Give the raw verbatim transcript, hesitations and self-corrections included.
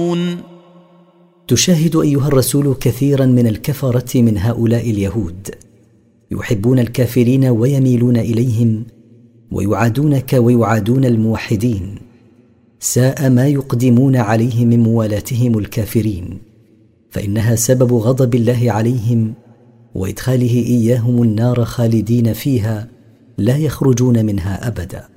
تشاهد أيها الرسول كثيرا من الكفرة من هؤلاء اليهود يحبون الكافرين ويميلون إليهم ويعادونك ويعادون الموحدين، ساء ما يقدمون عليه من موالاتهم الكافرين، فإنها سبب غضب الله عليهم وإدخاله إياهم النار خالدين فيها لا يخرجون منها أبدا.